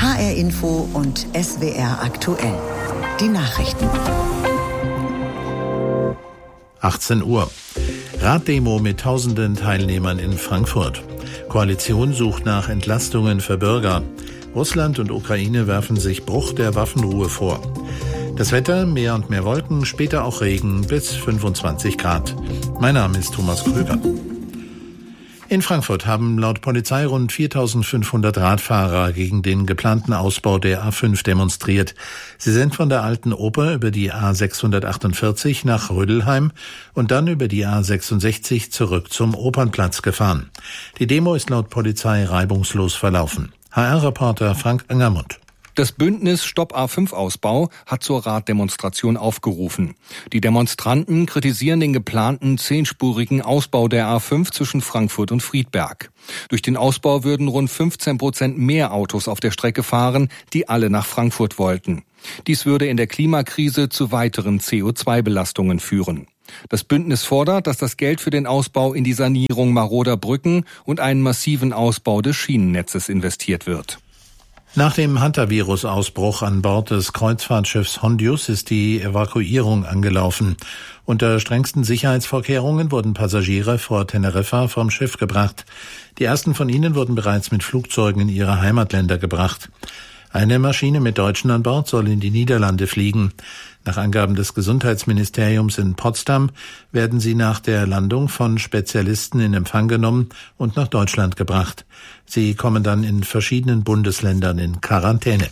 HR Info und SWR aktuell. Die Nachrichten. 18 Uhr. Raddemo mit tausenden Teilnehmern in Frankfurt. Koalition sucht nach Entlastungen für Bürger. Russland und Ukraine werfen sich Bruch der Waffenruhe vor. Das Wetter, mehr und mehr Wolken, später auch Regen bis 25 Grad. Mein Name ist Thomas Krüger. In Frankfurt haben laut Polizei rund 4.500 Radfahrer gegen den geplanten Ausbau der A5 demonstriert. Sie sind von der Alten Oper über die A648 nach Rödelheim und dann über die A66 zurück zum Opernplatz gefahren. Die Demo ist laut Polizei reibungslos verlaufen. HR-Reporter Frank Angermund. Das Bündnis Stopp A5-Ausbau hat zur Raddemonstration aufgerufen. Die Demonstranten kritisieren den geplanten 10-spurigen Ausbau der A5 zwischen Frankfurt und Friedberg. Durch den Ausbau würden rund 15% mehr Autos auf der Strecke fahren, die alle nach Frankfurt wollten. Dies würde in der Klimakrise zu weiteren CO2-Belastungen führen. Das Bündnis fordert, dass das Geld für den Ausbau in die Sanierung maroder Brücken und einen massiven Ausbau des Schienennetzes investiert wird. Nach dem Hantavirus-Ausbruch an Bord des Kreuzfahrtschiffs Hondius ist die Evakuierung angelaufen. Unter strengsten Sicherheitsvorkehrungen wurden Passagiere vor Teneriffa vom Schiff gebracht. Die ersten von ihnen wurden bereits mit Flugzeugen in ihre Heimatländer gebracht. Eine Maschine mit Deutschen an Bord soll in die Niederlande fliegen. Nach Angaben des Gesundheitsministeriums in Potsdam werden sie nach der Landung von Spezialisten in Empfang genommen und nach Deutschland gebracht. Sie kommen dann in verschiedenen Bundesländern in Quarantäne.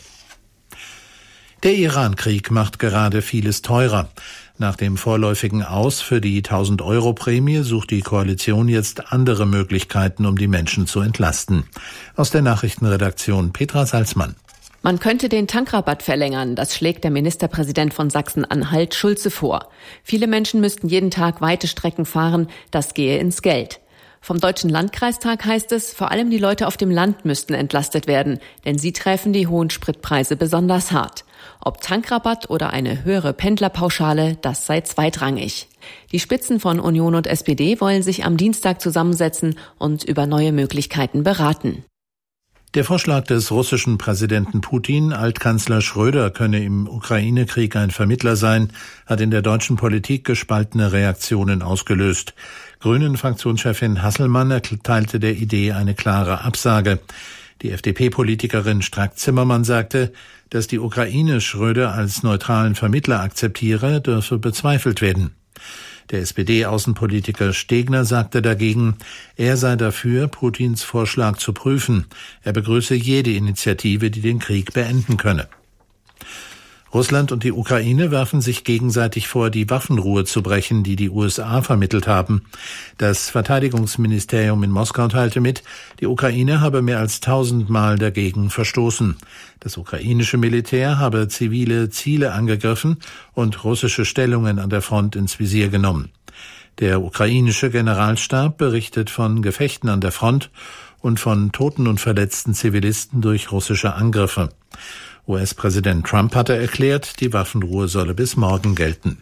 Der Iran-Krieg macht gerade vieles teurer. Nach dem vorläufigen Aus für die 1.000-Euro-Prämie sucht die Koalition jetzt andere Möglichkeiten, um die Menschen zu entlasten. Aus der Nachrichtenredaktion Petra Salzmann. Man könnte den Tankrabatt verlängern, das schlägt der Ministerpräsident von Sachsen-Anhalt Schulze vor. Viele Menschen müssten jeden Tag weite Strecken fahren, das gehe ins Geld. Vom Deutschen Landkreistag heißt es, vor allem die Leute auf dem Land müssten entlastet werden, denn sie treffen die hohen Spritpreise besonders hart. Ob Tankrabatt oder eine höhere Pendlerpauschale, das sei zweitrangig. Die Spitzen von Union und SPD wollen sich am Dienstag zusammensetzen und über neue Möglichkeiten beraten. Der Vorschlag des russischen Präsidenten Putin, Altkanzler Schröder könne im Ukraine-Krieg ein Vermittler sein, hat in der deutschen Politik gespaltene Reaktionen ausgelöst. Grünen-Fraktionschefin Hasselmann erteilte der Idee eine klare Absage. Die FDP-Politikerin Strack-Zimmermann sagte, dass die Ukraine Schröder als neutralen Vermittler akzeptiere, dürfe bezweifelt werden. Der SPD-Außenpolitiker Stegner sagte dagegen, er sei dafür, Putins Vorschlag zu prüfen. Er begrüße jede Initiative, die den Krieg beenden könne. Russland und die Ukraine werfen sich gegenseitig vor, die Waffenruhe zu brechen, die die USA vermittelt haben. Das Verteidigungsministerium in Moskau teilte mit, die Ukraine habe mehr als 1000 Mal dagegen verstoßen. Das ukrainische Militär habe zivile Ziele angegriffen und russische Stellungen an der Front ins Visier genommen. Der ukrainische Generalstab berichtet von Gefechten an der Front und von toten und verletzten Zivilisten durch russische Angriffe. US-Präsident Trump hatte erklärt, die Waffenruhe solle bis morgen gelten.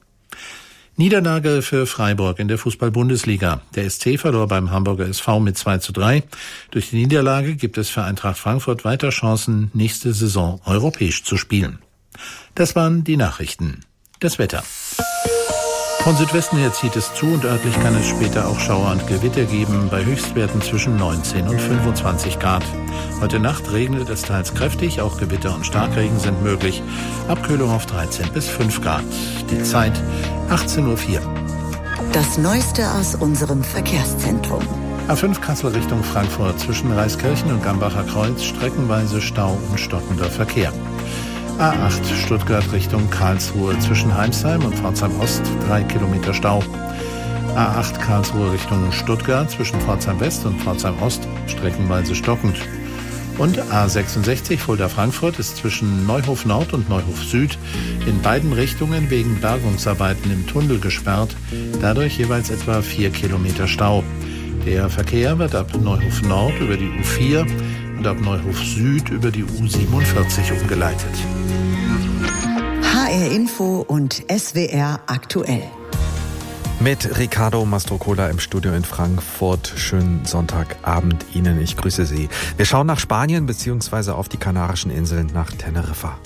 Niederlage für Freiburg in der Fußball-Bundesliga. Der SC verlor beim Hamburger SV mit 2:3. Durch die Niederlage gibt es für Eintracht Frankfurt weiter Chancen, nächste Saison europäisch zu spielen. Das waren die Nachrichten. Das Wetter. Von Südwesten her zieht es zu und örtlich kann es später auch Schauer und Gewitter geben, bei Höchstwerten zwischen 19 und 25 Grad. Heute Nacht regnet es teils kräftig, auch Gewitter und Starkregen sind möglich. Abkühlung auf 13 bis 5 Grad. Die Zeit 18:04 Uhr. Das Neueste aus unserem Verkehrszentrum. A5 Kassel Richtung Frankfurt zwischen Reiskirchen und Gambacher Kreuz streckenweise Stau und stockender Verkehr. A8 Stuttgart Richtung Karlsruhe zwischen Heimsheim und Pforzheim Ost 3 Kilometer Stau. A8 Karlsruhe Richtung Stuttgart zwischen Pforzheim West und Pforzheim Ost streckenweise stockend. Und A66 Fulda-Frankfurt ist zwischen Neuhof Nord und Neuhof Süd in beiden Richtungen wegen Bergungsarbeiten im Tunnel gesperrt, dadurch jeweils etwa 4 Kilometer Stau. Der Verkehr wird ab Neuhof Nord über die U4 und ab Neuhof Süd über die U47 umgeleitet. HR Info und SWR aktuell. Mit Riccardo Mastrocola im Studio in Frankfurt. Schönen Sonntagabend Ihnen, ich grüße Sie. Wir schauen nach Spanien bzw. auf die Kanarischen Inseln, nach Teneriffa.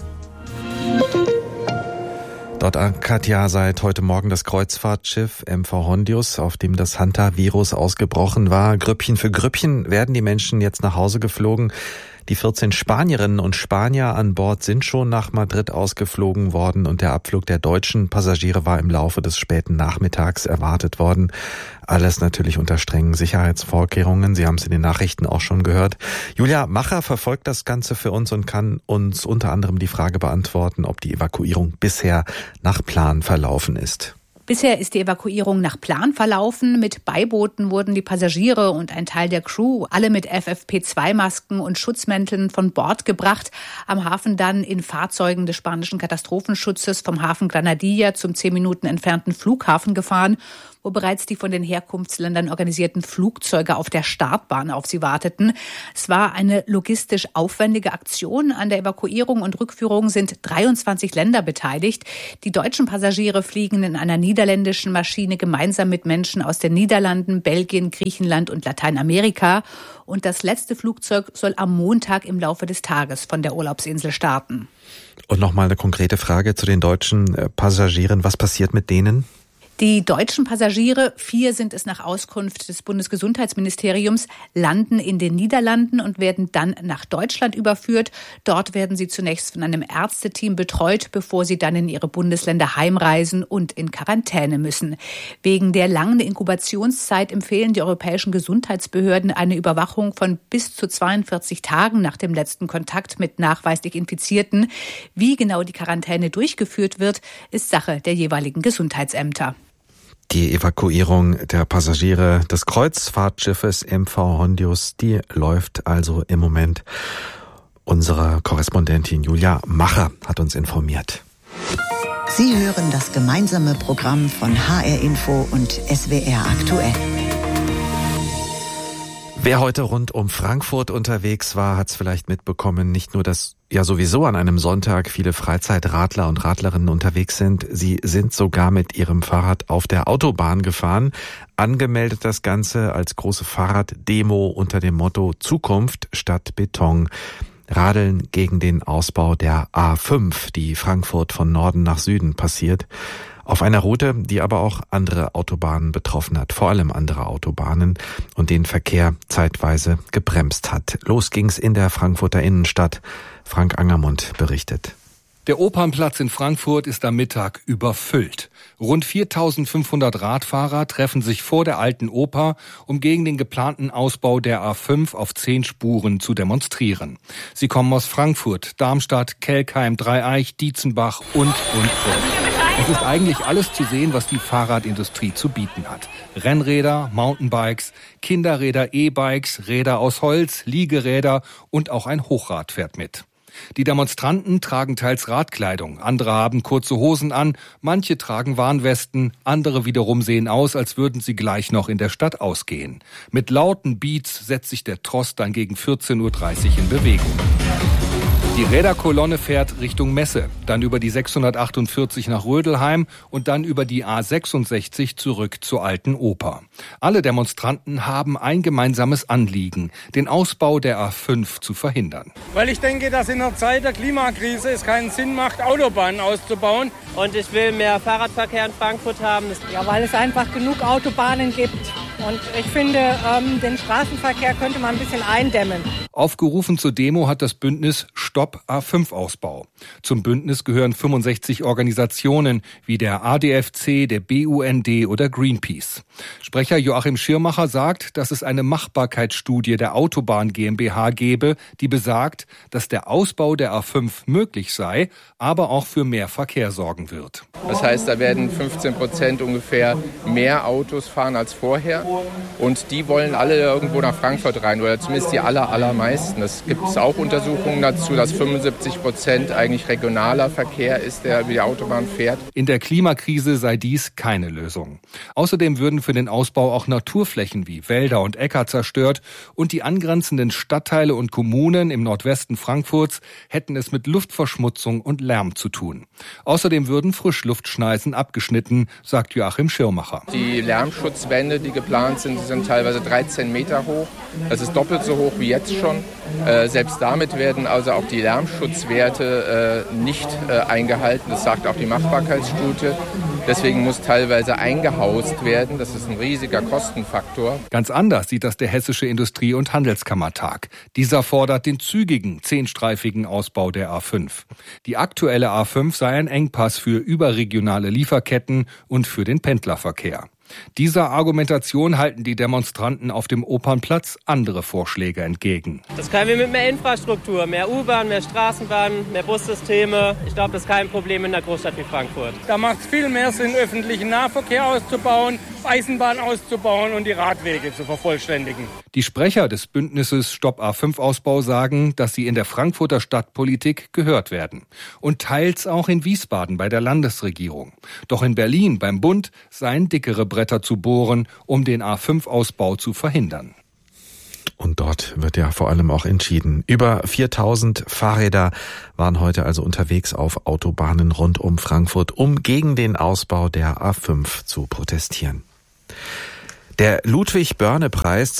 Dort ankert ja seit heute Morgen das Kreuzfahrtschiff MV Hondius, auf dem das Hantavirus ausgebrochen war. Grüppchen für Grüppchen werden die Menschen jetzt nach Hause geflogen. Die 14 Spanierinnen und Spanier an Bord sind schon nach Madrid ausgeflogen worden und der Abflug der deutschen Passagiere war im Laufe des späten Nachmittags erwartet worden. Alles natürlich unter strengen Sicherheitsvorkehrungen. Sie haben es in den Nachrichten auch schon gehört. Julia Macher verfolgt das Ganze für uns und kann uns unter anderem die Frage beantworten, ob die Evakuierung bisher nach Plan verlaufen ist. Bisher ist die Evakuierung nach Plan verlaufen. Mit Beibooten wurden die Passagiere und ein Teil der Crew alle mit FFP2-Masken und Schutzmänteln von Bord gebracht. Am Hafen dann in Fahrzeugen des spanischen Katastrophenschutzes vom Hafen Granadilla zum 10 Minuten entfernten Flughafen gefahren, wo bereits die von den Herkunftsländern organisierten Flugzeuge auf der Startbahn auf sie warteten. Es war eine logistisch aufwendige Aktion. An der Evakuierung und Rückführung sind 23 Länder beteiligt. Die deutschen Passagiere fliegen in einer niederländischen Maschine gemeinsam mit Menschen aus den Niederlanden, Belgien, Griechenland und Lateinamerika. Und das letzte Flugzeug soll am Montag im Laufe des Tages von der Urlaubsinsel starten. Und nochmal eine konkrete Frage zu den deutschen Passagieren. Was passiert mit denen? Die deutschen Passagiere, 4 sind es nach Auskunft des Bundesgesundheitsministeriums, landen in den Niederlanden und werden dann nach Deutschland überführt. Dort werden sie zunächst von einem Ärzteteam betreut, bevor sie dann in ihre Bundesländer heimreisen und in Quarantäne müssen. Wegen der langen Inkubationszeit empfehlen die europäischen Gesundheitsbehörden eine Überwachung von bis zu 42 Tagen nach dem letzten Kontakt mit nachweislich Infizierten. Wie genau die Quarantäne durchgeführt wird, ist Sache der jeweiligen Gesundheitsämter. Die Evakuierung der Passagiere des Kreuzfahrtschiffes MV Hondius, die läuft also im Moment. Unsere Korrespondentin Julia Macher hat uns informiert. Sie hören das gemeinsame Programm von HR Info und SWR aktuell. Wer heute rund um Frankfurt unterwegs war, hat es vielleicht mitbekommen, nicht nur, dass ja sowieso an einem Sonntag viele Freizeitradler und Radlerinnen unterwegs sind, sie sind sogar mit ihrem Fahrrad auf der Autobahn gefahren. Angemeldet das Ganze als große Fahrraddemo unter dem Motto Zukunft statt Beton. Radeln gegen den Ausbau der A5, die Frankfurt von Norden nach Süden passiert. Auf einer Route, die aber auch andere Autobahnen betroffen hat, vor allem andere Autobahnen und den Verkehr zeitweise gebremst hat. Los ging's in der Frankfurter Innenstadt. Frank Angermund berichtet. Der Opernplatz in Frankfurt ist am Mittag überfüllt. Rund 4.500 Radfahrer treffen sich vor der Alten Oper, um gegen den geplanten Ausbau der A5 auf 10 Spuren zu demonstrieren. Sie kommen aus Frankfurt, Darmstadt, Kelkheim, Dreieich, Dietzenbach und. Es ist eigentlich alles zu sehen, was die Fahrradindustrie zu bieten hat. Rennräder, Mountainbikes, Kinderräder, E-Bikes, Räder aus Holz, Liegeräder und auch ein Hochrad fährt mit. Die Demonstranten tragen teils Radkleidung, andere haben kurze Hosen an, manche tragen Warnwesten, andere wiederum sehen aus, als würden sie gleich noch in der Stadt ausgehen. Mit lauten Beats setzt sich der Tross dann gegen 14.30 Uhr in Bewegung. Die Räderkolonne fährt Richtung Messe, dann über die 648 nach Rödelheim und dann über die A66 zurück zur Alten Oper. Alle Demonstranten haben ein gemeinsames Anliegen, den Ausbau der A5 zu verhindern. Weil ich denke, dass in der Zeit der Klimakrise es keinen Sinn macht, Autobahnen auszubauen. Und ich will mehr Fahrradverkehr in Frankfurt haben. Ja, weil es einfach genug Autobahnen gibt. Und ich finde, den Straßenverkehr könnte man ein bisschen eindämmen. Aufgerufen zur Demo hat das Bündnis Stopp A5-Ausbau. Zum Bündnis gehören 65 Organisationen wie der ADFC, der BUND oder Greenpeace. Sprecher Joachim Schirmacher sagt, dass es eine Machbarkeitsstudie der Autobahn GmbH gebe, die besagt, dass der Ausbau der A5 möglich sei, aber auch für mehr Verkehr sorgen wird. Das heißt, da werden 15% ungefähr mehr Autos fahren als vorher. und die wollen alle irgendwo nach Frankfurt rein oder zumindest die allermeisten. Es gibt auch Untersuchungen dazu, dass 75% eigentlich regionaler Verkehr ist, der über die Autobahn fährt. In der Klimakrise sei dies keine Lösung. Außerdem würden für den Ausbau auch Naturflächen wie Wälder und Äcker zerstört und die angrenzenden Stadtteile und Kommunen im Nordwesten Frankfurts hätten es mit Luftverschmutzung und Lärm zu tun. Außerdem würden Frischluftschneisen abgeschnitten, sagt Joachim Schirmacher. Die Lärmschutzwände, die geplant sind, sind teilweise 13 Meter hoch. Das ist doppelt so hoch wie jetzt schon. Selbst damit werden also auch die Lärmschutzwerte nicht eingehalten. Das sagt auch die Machbarkeitsstudie. Deswegen muss teilweise eingehaust werden. Das ist ein riesiger Kostenfaktor. Ganz anders sieht das der Hessische Industrie- und Handelskammertag. Dieser fordert den zügigen, 10-streifigen Ausbau der A5. Die aktuelle A5 sei ein Engpass für überregionale Lieferketten und für den Pendlerverkehr. Dieser Argumentation halten die Demonstranten auf dem Opernplatz andere Vorschläge entgegen. Das können wir mit mehr Infrastruktur, mehr U-Bahn, mehr Straßenbahn, mehr Bussysteme. Ich glaube, das ist kein Problem in einer Großstadt wie Frankfurt. Da macht es viel mehr Sinn, öffentlichen Nahverkehr auszubauen, Eisenbahn auszubauen und die Radwege zu vervollständigen. Die Sprecher des Bündnisses Stopp A5-Ausbau sagen, dass sie in der Frankfurter Stadtpolitik gehört werden. Und teils auch in Wiesbaden bei der Landesregierung. Doch in Berlin beim Bund seien dickere Bretter zu bohren, um den A5-Ausbau zu verhindern. Und dort wird ja vor allem auch entschieden. Über 4000 Fahrräder waren heute also unterwegs auf Autobahnen rund um Frankfurt, um gegen den Ausbau der A5 zu protestieren. Der Ludwig-Börne-Preis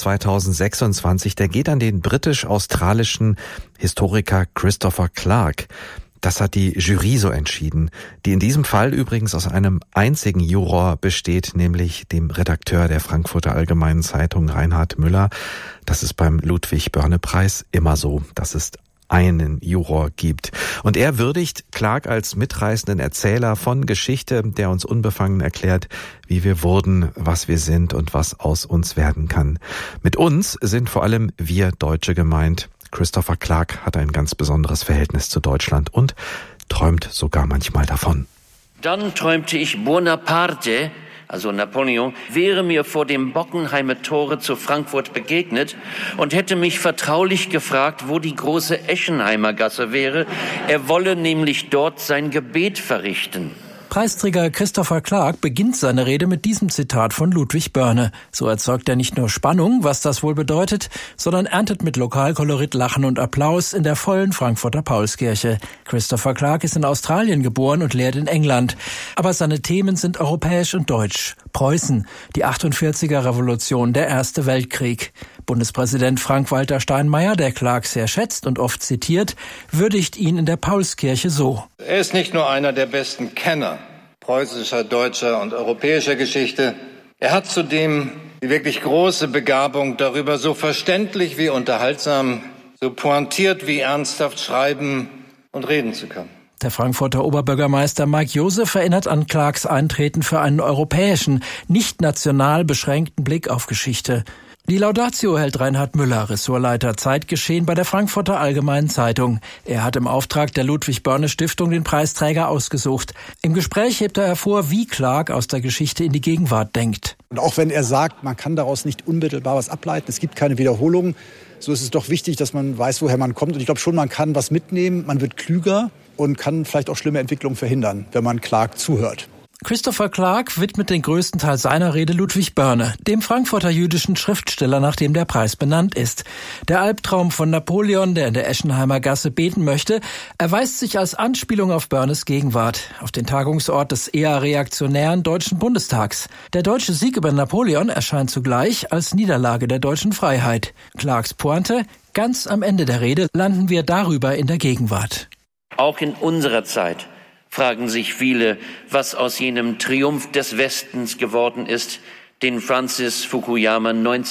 2026, der geht an den britisch-australischen Historiker Christopher Clark. Das hat die Jury so entschieden, die in diesem Fall übrigens aus einem einzigen Juror besteht, nämlich dem Redakteur der Frankfurter Allgemeinen Zeitung Reinhard Müller. Das ist beim Ludwig-Börne-Preis immer so, dass es einen Juror gibt. Und er würdigt Clark als mitreißenden Erzähler von Geschichte, der uns unbefangen erklärt, wie wir wurden, was wir sind und was aus uns werden kann. Mit uns sind vor allem wir Deutsche gemeint. Christopher Clark hat ein ganz besonderes Verhältnis zu Deutschland und träumt sogar manchmal davon. Dann träumte ich Bonaparte, also Napoleon, wäre mir vor dem Bockenheimer Tore zu Frankfurt begegnet und hätte mich vertraulich gefragt, wo die große Eschenheimer Gasse wäre. Er wolle nämlich dort sein Gebet verrichten. Preisträger Christopher Clark beginnt seine Rede mit diesem Zitat von Ludwig Börne. So erzeugt er nicht nur Spannung, was das wohl bedeutet, sondern erntet mit Lokalkolorit Lachen und Applaus in der vollen Frankfurter Paulskirche. Christopher Clark ist in Australien geboren und lehrt in England. Aber seine Themen sind europäisch und deutsch. Preußen, die 48er Revolution, der Erste Weltkrieg. Bundespräsident Frank-Walter Steinmeier, der Clark sehr schätzt und oft zitiert, würdigt ihn in der Paulskirche so. Er ist nicht nur einer der besten Kenner preußischer, deutscher und europäischer Geschichte. Er hat zudem die wirklich große Begabung, darüber so verständlich wie unterhaltsam, so pointiert wie ernsthaft schreiben und reden zu können. Der Frankfurter Oberbürgermeister Mike Joseph erinnert an Clarks Eintreten für einen europäischen, nicht national beschränkten Blick auf Geschichte. Die Laudatio hält Reinhard Müller, Ressortleiter Zeitgeschehen bei der Frankfurter Allgemeinen Zeitung. Er hat im Auftrag der Ludwig-Börne-Stiftung den Preisträger ausgesucht. Im Gespräch hebt er hervor, wie Clark aus der Geschichte in die Gegenwart denkt. Und auch wenn er sagt, man kann daraus nicht unmittelbar was ableiten, es gibt keine Wiederholung, so ist es doch wichtig, dass man weiß, woher man kommt. Und ich glaube schon, man kann was mitnehmen, man wird klüger und kann vielleicht auch schlimme Entwicklungen verhindern, wenn man Clark zuhört. Christopher Clark widmet den größten Teil seiner Rede Ludwig Börne, dem Frankfurter jüdischen Schriftsteller, nach dem der Preis benannt ist. Der Albtraum von Napoleon, der in der Eschenheimer Gasse beten möchte, erweist sich als Anspielung auf Börnes Gegenwart, auf den Tagungsort des eher reaktionären Deutschen Bundestags. Der deutsche Sieg über Napoleon erscheint zugleich als Niederlage der deutschen Freiheit. Clarks Pointe: Ganz am Ende der Rede landen wir darüber in der Gegenwart. Auch in unserer Zeit fragen sich viele, was aus jenem Triumph des Westens geworden ist, den Francis Fukuyama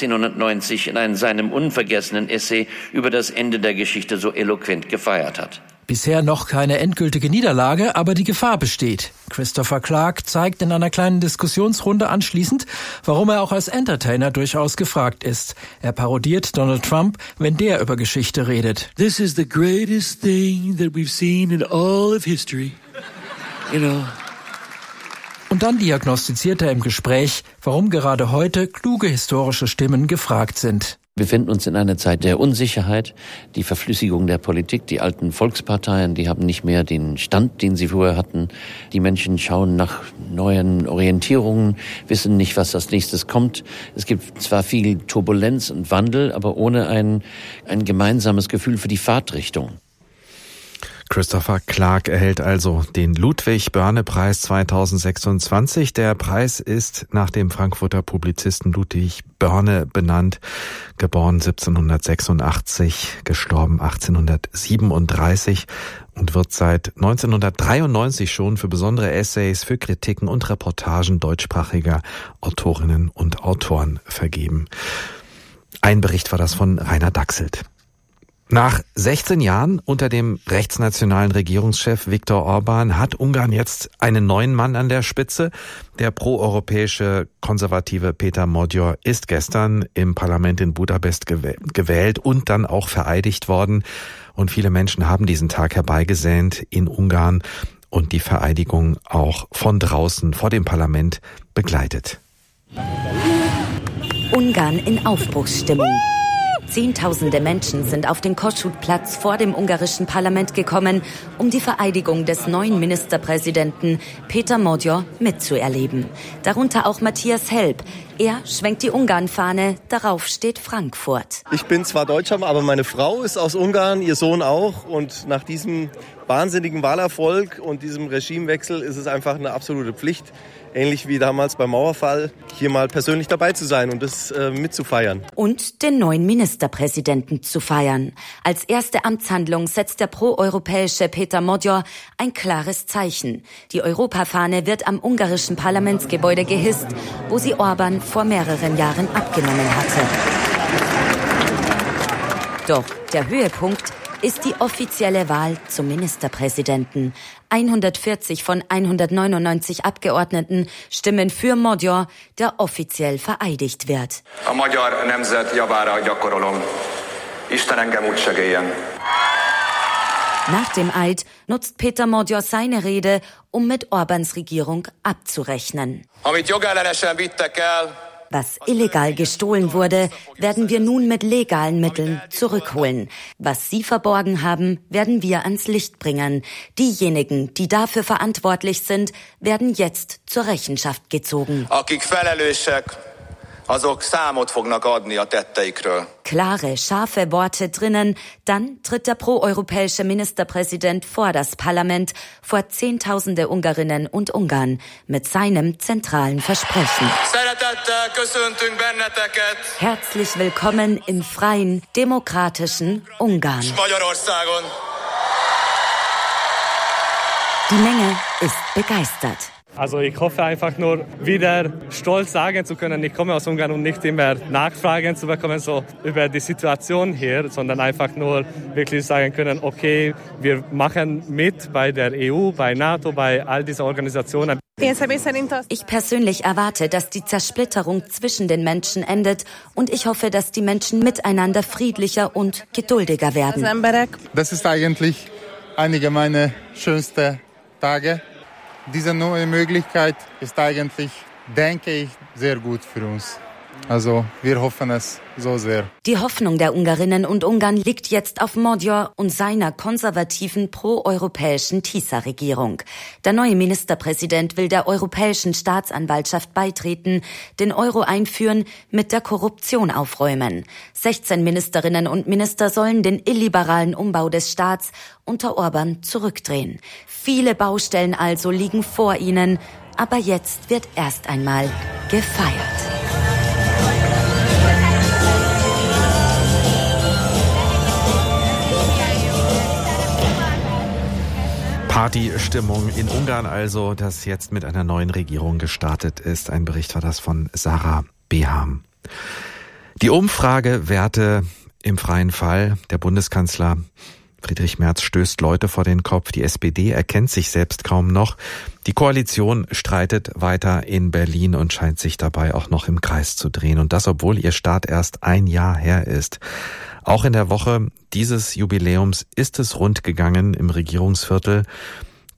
1990 in seinem unvergessenen Essay über das Ende der Geschichte so eloquent gefeiert hat. Bisher noch keine endgültige Niederlage, aber die Gefahr besteht. Christopher Clark zeigt in einer kleinen Diskussionsrunde anschließend, warum er auch als Entertainer durchaus gefragt ist. Er parodiert Donald Trump, wenn der über Geschichte redet. This is the greatest thing that we've seen in all of history. You know, Und dann diagnostiziert er im Gespräch, warum gerade heute kluge historische Stimmen gefragt sind. Wir befinden uns in einer Zeit der Unsicherheit, die Verflüssigung der Politik. Die alten Volksparteien, die haben nicht mehr den Stand, den sie vorher hatten. Die Menschen schauen nach neuen Orientierungen, wissen nicht, was als nächstes kommt. Es gibt zwar viel Turbulenz und Wandel, aber ohne ein gemeinsames Gefühl für die Fahrtrichtung. Christopher Clark erhält also den Ludwig-Börne-Preis 2026. Der Preis ist nach dem Frankfurter Publizisten Ludwig Börne benannt. Geboren 1786, gestorben 1837 und wird seit 1993 schon für besondere Essays, für Kritiken und Reportagen deutschsprachiger Autorinnen und Autoren vergeben. Ein Bericht war das von Rainer Dachselt. Nach 16 Jahren unter dem rechtsnationalen Regierungschef Viktor Orban hat Ungarn jetzt einen neuen Mann an der Spitze. Der proeuropäische Konservative Péter Magyar ist gestern im Parlament in Budapest gewählt und dann auch vereidigt worden. Und viele Menschen haben diesen Tag herbeigesehnt in Ungarn und die Vereidigung auch von draußen vor dem Parlament begleitet. Ungarn in Aufbruchsstimmung. Zehntausende Menschen sind auf den Kossuth-Platz vor dem ungarischen Parlament gekommen, um die Vereidigung des neuen Ministerpräsidenten Péter Magyar mitzuerleben. Darunter auch Matthias Helb. Er schwenkt die Ungarn-Fahne, darauf steht Frankfurt. Ich bin zwar Deutscher, aber meine Frau ist aus Ungarn, ihr Sohn auch. Und nach diesem wahnsinnigen Wahlerfolg und diesem Regimewechsel ist es einfach eine absolute Pflicht, ähnlich wie damals beim Mauerfall, hier mal persönlich dabei zu sein und das mitzufeiern. Und den neuen Ministerpräsidenten zu feiern. Als erste Amtshandlung setzt der proeuropäische Péter Magyar ein klares Zeichen. Die Europafahne wird am ungarischen Parlamentsgebäude gehisst, wo sie Orban vor mehreren Jahren abgenommen hatte. Doch der Höhepunkt ist die offizielle Wahl zum Ministerpräsidenten. 140 von 199 Abgeordneten stimmen für Magyar, der offiziell vereidigt wird. A magyar nemzet javára gyakorolom. Isten engem úgy segéljen. Nach dem Eid nutzt Péter Magyar seine Rede, um mit Orbáns Regierung abzurechnen. Amit jogellenesen vittek el, was illegal gestohlen wurde, werden wir nun mit legalen Mitteln zurückholen. Was Sie verborgen haben, werden wir ans Licht bringen. Diejenigen, die dafür verantwortlich sind, werden jetzt zur Rechenschaft gezogen. Akik felelősek, azok számot fognak adni a tetteikről. Klare, scharfe Worte drinnen, dann tritt der proeuropäische Ministerpräsident vor das Parlament, vor Zehntausende Ungarinnen und Ungarn, mit seinem zentralen Versprechen. Herzlich willkommen im freien, demokratischen Ungarn. Die Menge ist begeistert. Also ich hoffe einfach nur, wieder stolz sagen zu können, ich komme aus Ungarn und nicht immer Nachfragen zu bekommen so über die Situation hier, sondern einfach nur wirklich sagen können, okay, wir machen mit bei der EU, bei NATO, bei all diesen Organisationen. Ich persönlich erwarte, dass die Zersplitterung zwischen den Menschen endet und ich hoffe, dass die Menschen miteinander friedlicher und geduldiger werden. Das ist eigentlich einige meiner schönsten Tage. Diese neue Möglichkeit ist eigentlich, denke ich, sehr gut für uns. Also wir hoffen es so sehr. Die Hoffnung der Ungarinnen und Ungarn liegt jetzt auf Magyar und seiner konservativen proeuropäischen TISA-Regierung. Der neue Ministerpräsident will der Europäischen Staatsanwaltschaft beitreten, den Euro einführen, mit der Korruption aufräumen. 16 Ministerinnen und Minister sollen den illiberalen Umbau des Staats unter Orban zurückdrehen. Viele Baustellen also liegen vor ihnen, aber jetzt wird erst einmal gefeiert. Partystimmung in Ungarn also, das jetzt mit einer neuen Regierung gestartet ist. Ein Bericht war das von Sarah Beham. Die Umfragewerte im freien Fall. Der Bundeskanzler Friedrich Merz stößt Leute vor den Kopf. Die SPD erkennt sich selbst kaum noch. Die Koalition streitet weiter in Berlin und scheint sich dabei auch noch im Kreis zu drehen. Und das, obwohl ihr Start erst ein Jahr her ist. Auch in der Woche dieses Jubiläums ist es rund gegangen im Regierungsviertel.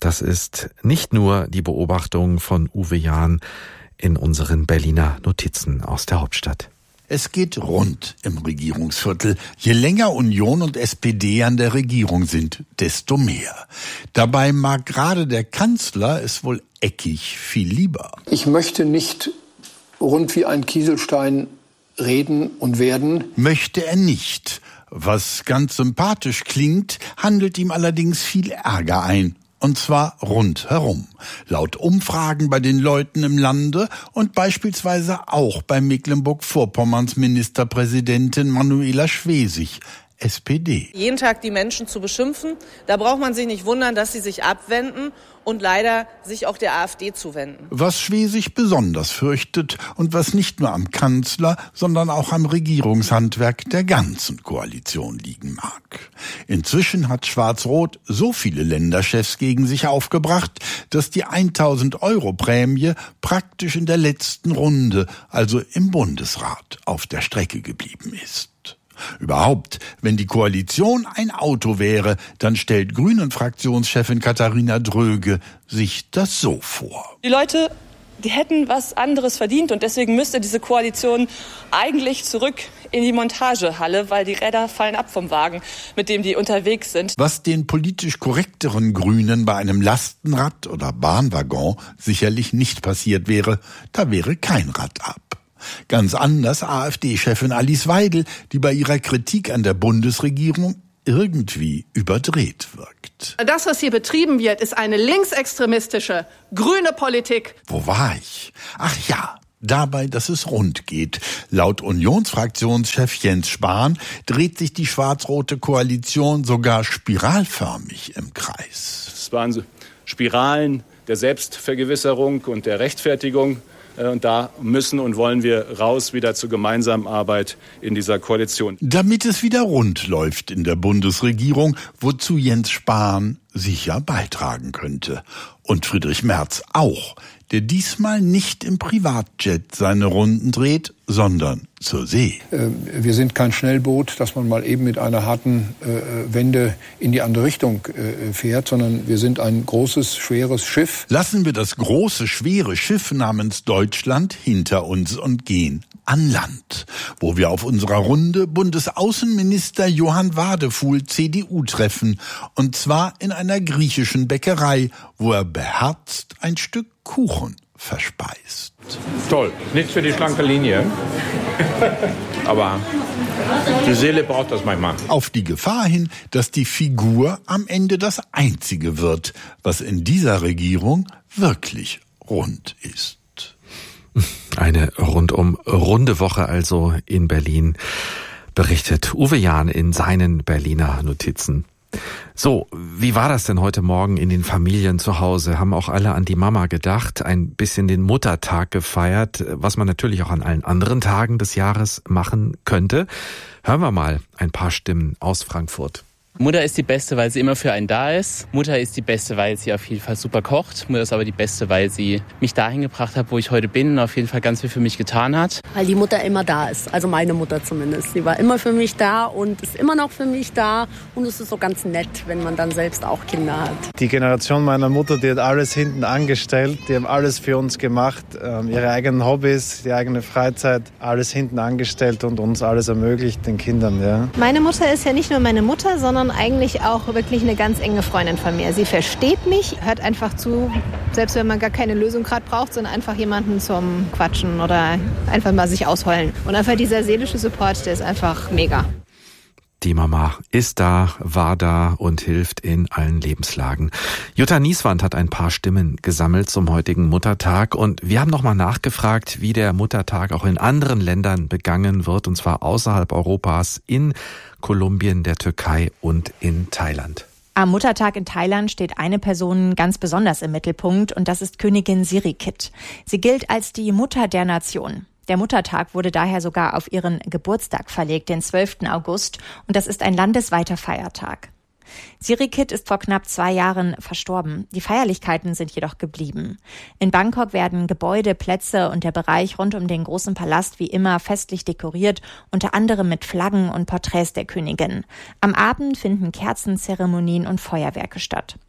Das ist nicht nur die Beobachtung von Uwe Jahn in unseren Berliner Notizen aus der Hauptstadt. Es geht rund im Regierungsviertel. Je länger Union und SPD an der Regierung sind, desto mehr. Dabei mag gerade der Kanzler es wohl eckig viel lieber. Ich möchte nicht rund wie ein Kieselstein reden und werden. Möchte er nicht. Was ganz sympathisch klingt, handelt ihm allerdings viel Ärger ein. Und zwar rundherum. Laut Umfragen bei den Leuten im Lande und beispielsweise auch bei Mecklenburg-Vorpommerns Ministerpräsidentin Manuela Schwesig, SPD. Jeden Tag die Menschen zu beschimpfen, da braucht man sich nicht wundern, dass sie sich abwenden und leider sich auch der AfD zuwenden. Was Schwesig besonders fürchtet und was nicht nur am Kanzler, sondern auch am Regierungshandwerk der ganzen Koalition liegen mag. Inzwischen hat Schwarz-Rot so viele Länderchefs gegen sich aufgebracht, dass die 1.000-Euro-Prämie praktisch in der letzten Runde, also im Bundesrat, auf der Strecke geblieben ist. Überhaupt, wenn die Koalition ein Auto wäre, dann stellt Grünen-Fraktionschefin Katharina Dröge sich das so vor. Die Leute, die hätten was anderes verdient und deswegen müsste diese Koalition eigentlich zurück in die Montagehalle, weil die Räder fallen ab vom Wagen, mit dem die unterwegs sind. Was den politisch korrekteren Grünen bei einem Lastenrad oder Bahnwaggon sicherlich nicht passiert wäre, da wäre kein Rad ab. Ganz anders AfD-Chefin Alice Weidel, die bei ihrer Kritik an der Bundesregierung irgendwie überdreht wirkt. Das, was hier betrieben wird, ist eine linksextremistische, grüne Politik. Wo war ich? Ach ja, dabei, dass es rund geht. Laut Unionsfraktionschef Jens Spahn dreht sich die schwarz-rote Koalition sogar spiralförmig im Kreis. Es waren Spiralen der Selbstvergewisserung und der Rechtfertigung. Und da müssen und wollen wir raus wieder zur gemeinsamen Arbeit in dieser Koalition. Damit es wieder rund läuft in der Bundesregierung, wozu Jens Spahn sicher beitragen könnte. Und Friedrich Merz auch, der diesmal nicht im Privatjet seine Runden dreht, sondern zur See. Wir sind kein Schnellboot, das man mal eben mit einer harten Wende in die andere Richtung fährt, sondern wir sind ein großes, schweres Schiff. Lassen wir das große, schwere Schiff namens Deutschland hinter uns und gehen an Land, wo wir auf unserer Runde Bundesaußenminister Johann Wadefuhl, CDU, treffen. Und zwar in einer griechischen Bäckerei, wo er beherzt ein Stück Kuchen verspeist. Toll, nichts für die schlanke Linie, aber die Seele braucht das manchmal. Auf die Gefahr hin, dass die Figur am Ende das Einzige wird, was in dieser Regierung wirklich rund ist. Eine rundum runde Woche also in Berlin, berichtet Uwe Jahn in seinen Berliner Notizen. So, wie war das denn heute Morgen in den Familien zu Hause? Haben auch alle an die Mama gedacht, ein bisschen den Muttertag gefeiert, was man natürlich auch an allen anderen Tagen des Jahres machen könnte? Hören wir mal ein paar Stimmen aus Frankfurt. Mutter ist die Beste, weil sie immer für einen da ist. Mutter ist die Beste, weil sie auf jeden Fall super kocht. Mutter ist aber die Beste, weil sie mich dahin gebracht hat, wo ich heute bin und auf jeden Fall ganz viel für mich getan hat. Weil die Mutter immer da ist, also meine Mutter zumindest. Sie war immer für mich da und ist immer noch für mich da. Und es ist so ganz nett, wenn man dann selbst auch Kinder hat. Die Generation meiner Mutter, die hat alles hinten angestellt. Die haben alles für uns gemacht. Ihre eigenen Hobbys, die eigene Freizeit, alles hinten angestellt und uns alles ermöglicht, den Kindern. Ja. Meine Mutter ist ja nicht nur meine Mutter, sondern eigentlich auch wirklich eine ganz enge Freundin von mir. Sie versteht mich, hört einfach zu, selbst wenn man gar keine Lösung gerade braucht, sondern einfach jemanden zum Quatschen oder einfach mal sich ausheulen. Und einfach dieser seelische Support, der ist einfach mega. Die Mama ist da, war da und hilft in allen Lebenslagen. Jutta Nieswand hat ein paar Stimmen gesammelt zum heutigen Muttertag und wir haben nochmal nachgefragt, wie der Muttertag auch in anderen Ländern begangen wird, und zwar außerhalb Europas, in Kolumbien, der Türkei und in Thailand. Am Muttertag in Thailand steht eine Person ganz besonders im Mittelpunkt und das ist Königin Sirikit. Sie gilt als die Mutter der Nation. Der Muttertag wurde daher sogar auf ihren Geburtstag verlegt, den 12. August, und das ist ein landesweiter Feiertag. Sirikit ist vor knapp 2 Jahren verstorben. Die Feierlichkeiten sind jedoch geblieben. In Bangkok werden Gebäude, Plätze und der Bereich rund um den großen Palast wie immer festlich dekoriert, unter anderem mit Flaggen und Porträts der Königin. Am Abend finden Kerzenzeremonien und Feuerwerke statt.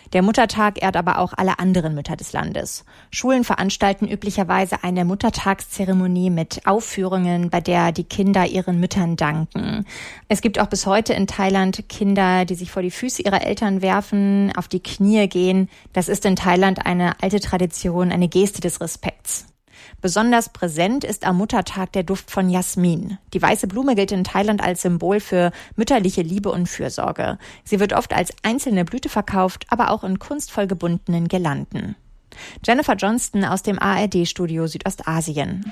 Der Muttertag ehrt aber auch alle anderen Mütter des Landes. Schulen veranstalten üblicherweise eine Muttertagszeremonie mit Aufführungen, bei der die Kinder ihren Müttern danken. Es gibt auch bis heute in Thailand Kinder, die sich vor die Füße ihrer Eltern werfen, auf die Knie gehen. Das ist in Thailand eine alte Tradition, eine Geste des Respekts. Besonders präsent ist am Muttertag der Duft von Jasmin. Die weiße Blume gilt in Thailand als Symbol für mütterliche Liebe und Fürsorge. Sie wird oft als einzelne Blüte verkauft, aber auch in kunstvoll gebundenen Girlanden. Jennifer Johnston aus dem ARD-Studio Südostasien.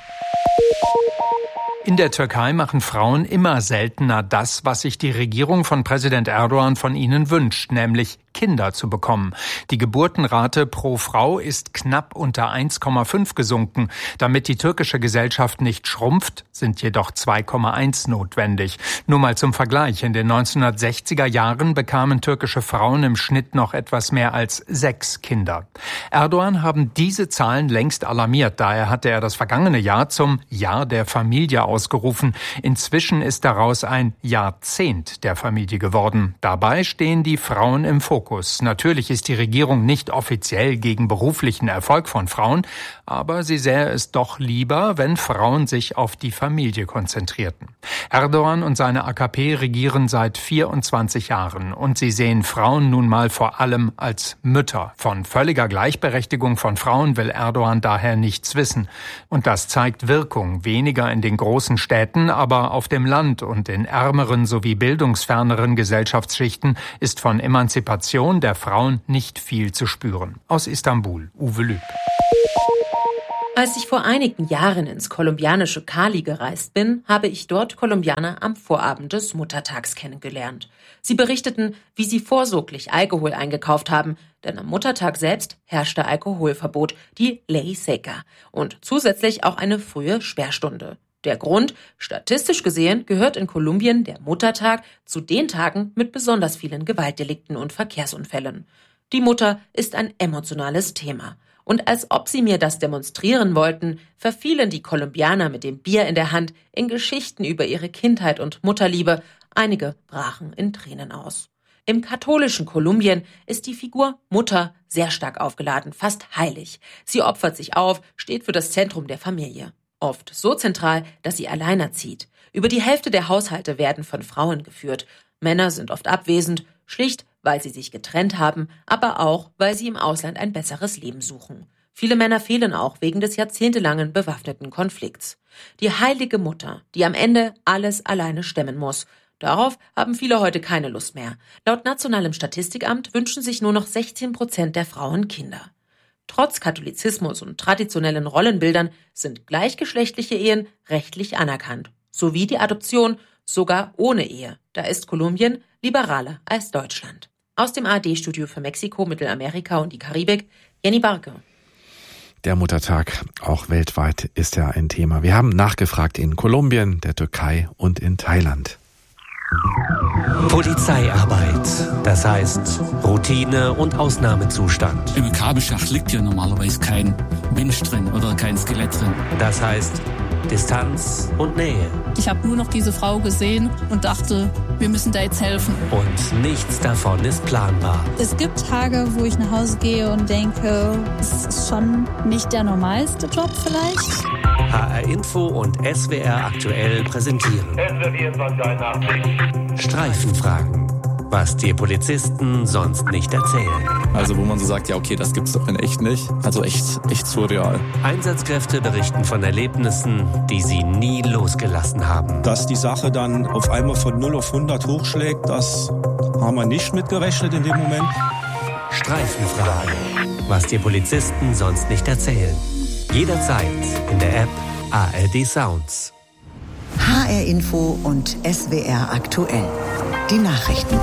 In der Türkei machen Frauen immer seltener das, was sich die Regierung von Präsident Erdogan von ihnen wünscht, nämlich Kinder zu bekommen. Die Geburtenrate pro Frau ist knapp unter 1,5 gesunken. Damit die türkische Gesellschaft nicht schrumpft, sind jedoch 2,1 notwendig. Nur mal zum Vergleich. In den 1960er Jahren bekamen türkische Frauen im Schnitt noch etwas mehr als 6 Kinder. Erdogan haben diese Zahlen längst alarmiert. Daher hatte er das vergangene Jahr zum Jahr der Familie ausgerufen. Inzwischen ist daraus ein Jahrzehnt der Familie geworden. Dabei stehen die Frauen im Fokus. Natürlich ist die Regierung nicht offiziell gegen beruflichen Erfolg von Frauen, aber sie sähe es doch lieber, wenn Frauen sich auf die Familie konzentrierten. Erdogan und seine AKP regieren seit 24 Jahren und sie sehen Frauen nun mal vor allem als Mütter. Von völliger Gleichberechtigung von Frauen will Erdogan daher nichts wissen. Und das zeigt Wirkung, weniger in den großen Städten, aber auf dem Land und in ärmeren sowie bildungsferneren Gesellschaftsschichten ist von Emanzipation der Frauen nicht viel zu spüren. Aus Istanbul, Uwe Lüb. Als ich vor einigen Jahren ins kolumbianische Cali gereist bin, habe ich dort Kolumbianer am Vorabend des Muttertags kennengelernt. Sie berichteten, wie sie vorsorglich Alkohol eingekauft haben, denn am Muttertag selbst herrschte Alkoholverbot, die Ley Seca, und zusätzlich auch eine frühe Sperrstunde. Der Grund: statistisch gesehen gehört in Kolumbien der Muttertag zu den Tagen mit besonders vielen Gewaltdelikten und Verkehrsunfällen. Die Mutter ist ein emotionales Thema. Und als ob sie mir das demonstrieren wollten, verfielen die Kolumbianer mit dem Bier in der Hand in Geschichten über ihre Kindheit und Mutterliebe. Einige brachen in Tränen aus. Im katholischen Kolumbien ist die Figur Mutter sehr stark aufgeladen, fast heilig. Sie opfert sich auf, steht für das Zentrum der Familie. Oft so zentral, dass sie alleinerzieht. Über die Hälfte der Haushalte werden von Frauen geführt. Männer sind oft abwesend, schlicht, weil sie sich getrennt haben, aber auch, weil sie im Ausland ein besseres Leben suchen. Viele Männer fehlen auch wegen des jahrzehntelangen bewaffneten Konflikts. Die heilige Mutter, die am Ende alles alleine stemmen muss. Darauf haben viele heute keine Lust mehr. Laut Nationalem Statistikamt wünschen sich nur noch 16% der Frauen Kinder. Trotz Katholizismus und traditionellen Rollenbildern sind gleichgeschlechtliche Ehen rechtlich anerkannt, sowie die Adoption, sogar ohne Ehe. Da ist Kolumbien liberaler als Deutschland. Aus dem ARD-Studio für Mexiko, Mittelamerika und die Karibik, Jenny Barke. Der Muttertag, auch weltweit, ist ja ein Thema. Wir haben nachgefragt in Kolumbien, der Türkei und in Thailand. Polizeiarbeit, das heißt Routine und Ausnahmezustand. Im Kabelschacht liegt ja normalerweise kein Mensch drin oder kein Skelett drin. Das heißt Distanz und Nähe. Ich habe nur noch diese Frau gesehen und dachte, wir müssen da jetzt helfen. Und nichts davon ist planbar. Es gibt Tage, wo ich nach Hause gehe und denke, es ist schon nicht der normalste Job vielleicht. HR Info und SWR aktuell präsentieren Streifenfragen, was dir Polizisten sonst nicht erzählen. Also wo man so sagt, ja okay, das gibt's doch in echt nicht. Also echt surreal. Einsatzkräfte berichten von Erlebnissen, die sie nie losgelassen haben. Dass die Sache dann auf einmal von 0 auf 100 hochschlägt, das haben wir nicht mitgerechnet in dem Moment. Streifenfragen, was dir Polizisten sonst nicht erzählen. Jederzeit in der App ARD Sounds. HR Info und SWR aktuell. Die Nachrichten.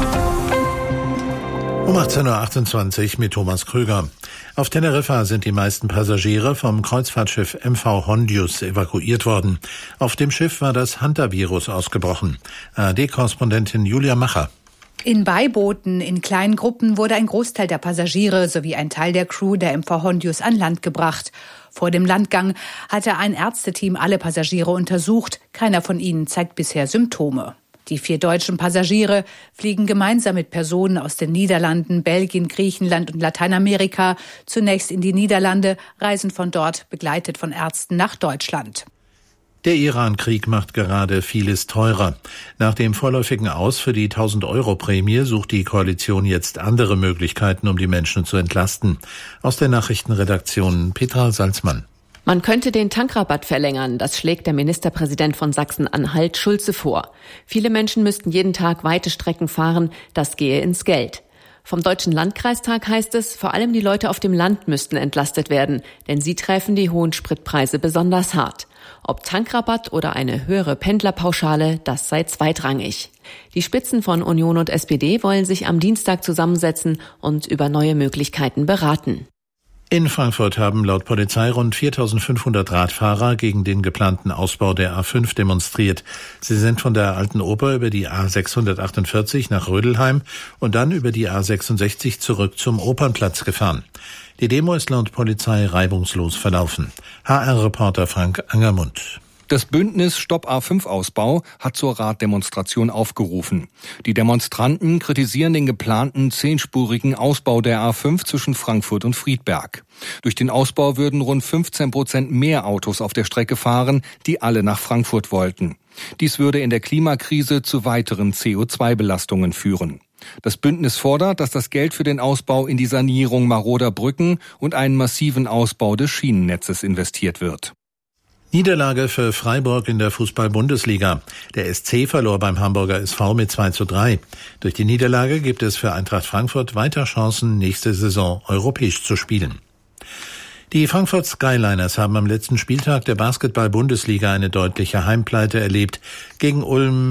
Um 18.28 Uhr mit Thomas Krüger. Auf Teneriffa sind die meisten Passagiere vom Kreuzfahrtschiff MV Hondius evakuiert worden. Auf dem Schiff war das Hantavirus ausgebrochen. ARD-Korrespondentin Julia Macher. In Beibooten, in kleinen Gruppen wurde ein Großteil der Passagiere sowie ein Teil der Crew der MV Hondius an Land gebracht. Vor dem Landgang hatte ein Ärzteteam alle Passagiere untersucht. Keiner von ihnen zeigt bisher Symptome. Die 4 deutschen Passagiere fliegen gemeinsam mit Personen aus den Niederlanden, Belgien, Griechenland und Lateinamerika zunächst in die Niederlande, reisen von dort begleitet von Ärzten nach Deutschland. Der Iran-Krieg macht gerade vieles teurer. Nach dem vorläufigen Aus für die 1.000-Euro-Prämie sucht die Koalition jetzt andere Möglichkeiten, um die Menschen zu entlasten. Aus der Nachrichtenredaktion Petra Salzmann. Man könnte den Tankrabatt verlängern, das schlägt der Ministerpräsident von Sachsen-Anhalt Schulze vor. Viele Menschen müssten jeden Tag weite Strecken fahren, das gehe ins Geld. Vom Deutschen Landkreistag heißt es, vor allem die Leute auf dem Land müssten entlastet werden, denn sie treffen die hohen Spritpreise besonders hart. Ob Tankrabatt oder eine höhere Pendlerpauschale, das sei zweitrangig. Die Spitzen von Union und SPD wollen sich am Dienstag zusammensetzen und über neue Möglichkeiten beraten. In Frankfurt haben laut Polizei rund 4.500 Radfahrer gegen den geplanten Ausbau der A5 demonstriert. Sie sind von der Alten Oper über die A648 nach Rödelheim und dann über die A66 zurück zum Opernplatz gefahren. Die Demo ist laut Polizei reibungslos verlaufen. HR-Reporter Frank Angermund. Das Bündnis Stopp A5-Ausbau hat zur Raddemonstration aufgerufen. Die Demonstranten kritisieren den geplanten 10-spurigen Ausbau der A5 zwischen Frankfurt und Friedberg. Durch den Ausbau würden rund 15% mehr Autos auf der Strecke fahren, die alle nach Frankfurt wollten. Dies würde in der Klimakrise zu weiteren CO2-Belastungen führen. Das Bündnis fordert, dass das Geld für den Ausbau in die Sanierung maroder Brücken und einen massiven Ausbau des Schienennetzes investiert wird. Niederlage für Freiburg in der Fußball-Bundesliga. Der SC verlor beim Hamburger SV mit 2:3. Durch die Niederlage gibt es für Eintracht Frankfurt weiter Chancen, nächste Saison europäisch zu spielen. Die Frankfurt Skyliners haben am letzten Spieltag der Basketball-Bundesliga eine deutliche Heimpleite erlebt. Gegen Ulm